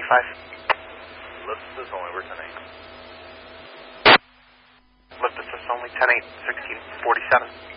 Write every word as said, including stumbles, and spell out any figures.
ninety-five. Lift this only, we're ten eight. Lift assist only, ten eight, sixteen forty-seven.